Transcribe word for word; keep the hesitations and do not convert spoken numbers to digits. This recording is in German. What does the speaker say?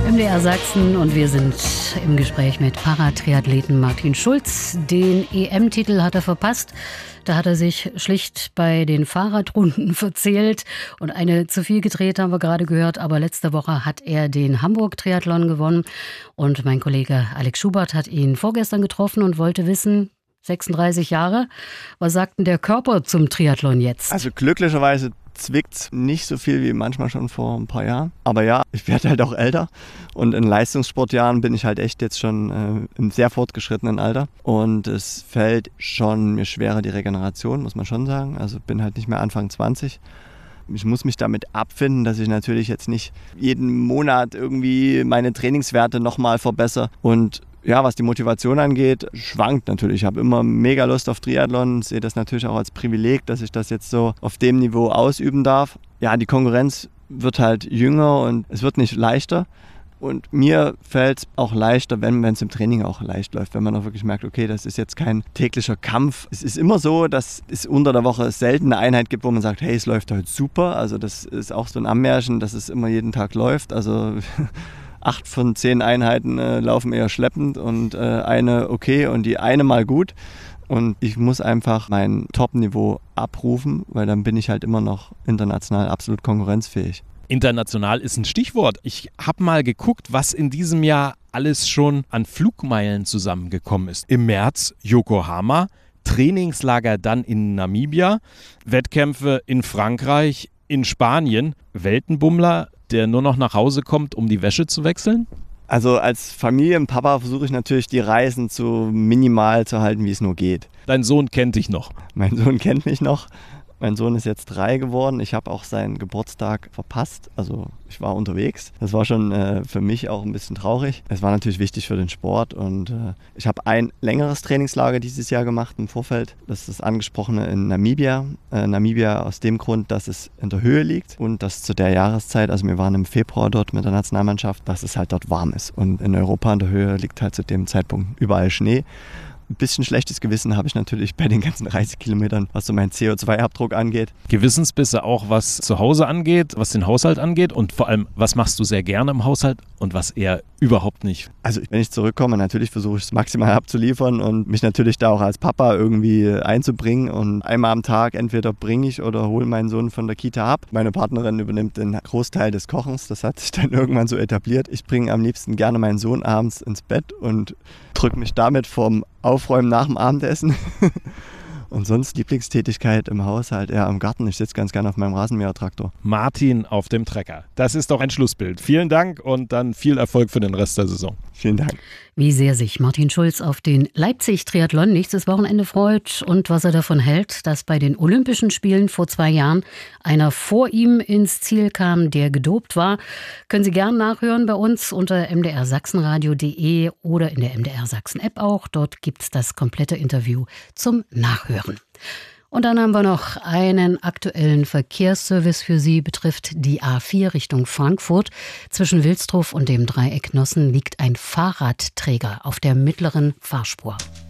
M D R Sachsen und wir sind im Gespräch mit Paratriathleten Martin Schulz. Den E M-Titel hat er verpasst. Da hat er sich schlicht bei den Fahrradrunden verzählt und eine zu viel gedreht, haben wir gerade gehört. Aber letzte Woche hat er den Hamburg-Triathlon gewonnen und mein Kollege Alex Schubert hat ihn vorgestern getroffen und wollte wissen, sechsunddreißig Jahre, was sagt denn der Körper zum Triathlon jetzt? Also glücklicherweise zwickt nicht so viel wie manchmal schon vor ein paar Jahren. Aber ja, ich werde halt auch älter und in Leistungssportjahren bin ich halt echt jetzt schon äh, im sehr fortgeschrittenen Alter. Und es fällt schon mir schwerer, die Regeneration, muss man schon sagen. Also bin halt nicht mehr Anfang zwanzig. Ich muss mich damit abfinden, dass ich natürlich jetzt nicht jeden Monat irgendwie meine Trainingswerte nochmal verbessere. Und ja, was die Motivation angeht, schwankt natürlich. Ich habe immer mega Lust auf Triathlon, sehe das natürlich auch als Privileg, dass ich das jetzt so auf dem Niveau ausüben darf. Ja, die Konkurrenz wird halt jünger und es wird nicht leichter. Und mir fällt es auch leichter, wenn es im Training auch leicht läuft, wenn man auch wirklich merkt, okay, das ist jetzt kein täglicher Kampf. Es ist immer so, dass es unter der Woche selten eine Einheit gibt, wo man sagt, hey, es läuft heute super. Also das ist auch so ein Ammärchen, dass es immer jeden Tag läuft. Also acht von zehn Einheiten äh, laufen eher schleppend und äh, eine okay und die eine mal gut. Und ich muss einfach mein Top-Niveau abrufen, weil dann bin ich halt immer noch international absolut konkurrenzfähig. International ist ein Stichwort. Ich habe mal geguckt, was in diesem Jahr alles schon an Flugmeilen zusammengekommen ist. Im März Yokohama, Trainingslager dann in Namibia, Wettkämpfe in Frankreich, in Spanien, Weltenbummler, der nur noch nach Hause kommt, um die Wäsche zu wechseln? Also als Familienpapa versuche ich natürlich, die Reisen so minimal zu halten, wie es nur geht. Dein Sohn kennt dich noch. Mein Sohn kennt mich noch. Mein Sohn ist jetzt drei geworden. Ich habe auch seinen Geburtstag verpasst. Also ich war unterwegs. Das war schon äh, für mich auch ein bisschen traurig. Es war natürlich wichtig für den Sport. Und äh, ich habe ein längeres Trainingslager dieses Jahr gemacht im Vorfeld. Das ist das angesprochene in Namibia. Äh, Namibia aus dem Grund, dass es in der Höhe liegt und dass zu der Jahreszeit, also wir waren im Februar dort mit der Nationalmannschaft, dass es halt dort warm ist. Und in Europa in der Höhe liegt halt zu dem Zeitpunkt überall Schnee. Ein bisschen schlechtes Gewissen habe ich natürlich bei den ganzen Reisekilometern, was so meinen C O zwei Abdruck angeht. Gewissensbisse auch, was zu Hause angeht, was den Haushalt angeht und vor allem, was machst du sehr gerne im Haushalt und was eher überhaupt nicht? Also wenn ich zurückkomme, natürlich versuche ich es maximal abzuliefern und mich natürlich da auch als Papa irgendwie einzubringen und einmal am Tag entweder bringe ich oder hole meinen Sohn von der Kita ab. Meine Partnerin übernimmt den Großteil des Kochens, das hat sich dann irgendwann so etabliert. Ich bringe am liebsten gerne meinen Sohn abends ins Bett und drücke mich damit vom Aufräumen nach dem Abendessen. Und sonst Lieblingstätigkeit im Haushalt, eher im Garten. Ich sitze ganz gerne auf meinem Rasenmähertraktor. Martin auf dem Trecker. Das ist doch ein Schlussbild. Vielen Dank und dann viel Erfolg für den Rest der Saison. Vielen Dank. Wie sehr sich Martin Schulz auf den Leipzig-Triathlon nächstes Wochenende freut und was er davon hält, dass bei den Olympischen Spielen vor zwei Jahren einer vor ihm ins Ziel kam, der gedopt war, können Sie gern nachhören bei uns unter m d r sachsenradio punkt d e oder in der M D R Sachsen App auch. Dort gibt es das komplette Interview zum Nachhören. Und dann haben wir noch einen aktuellen Verkehrsservice für Sie, betrifft die A vier Richtung Frankfurt. Zwischen Wilsdruf und dem Dreieck Nossen liegt ein Fahrradträger auf der mittleren Fahrspur.